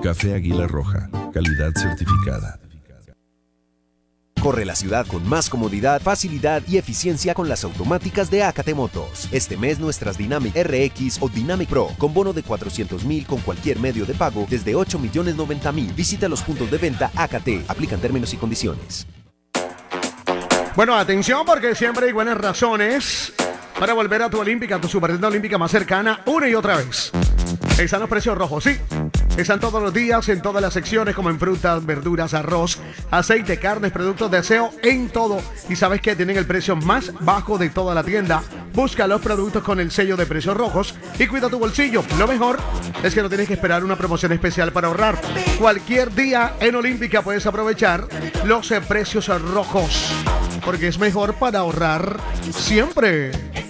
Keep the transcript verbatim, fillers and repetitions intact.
Café Águila Roja, calidad certificada. Corre la ciudad con más comodidad, facilidad y eficiencia con las automáticas de Acate Motos. Este mes nuestras Dynamic R X o Dynamic Pro con bono de cuatrocientos mil con cualquier medio de pago desde ocho millones noventa mil. Visita los puntos de venta Acate. Aplican términos y condiciones. Bueno, atención porque siempre hay buenas razones para volver a tu Olímpica, tu supertienda olímpica más cercana, una y otra vez. Están los precios rojos, sí. Están todos los días en todas las secciones, como en frutas, verduras, arroz, aceite, carnes, productos de aseo, en todo. Y sabes que tienen el precio más bajo de toda la tienda. Busca los productos con el sello de precios rojos y cuida tu bolsillo. Lo mejor es que no tienes que esperar una promoción especial para ahorrar. Cualquier día en Olímpica puedes aprovechar los precios rojos, porque es mejor para ahorrar siempre.